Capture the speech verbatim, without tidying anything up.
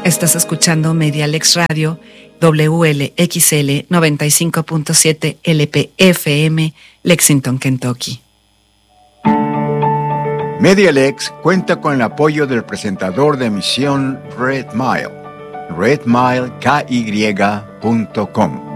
Estás escuchando Medialex Radio, W L X L noventa y cinco punto siete L P F M, Lexington, Kentucky. Medialex cuenta con el apoyo del presentador de emisión Red Mile, red mile k y punto com.